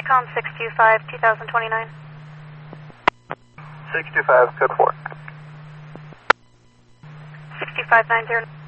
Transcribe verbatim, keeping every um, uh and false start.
Econ six two five, two thousand twenty-nine. six two five, code four. six two five nine zero.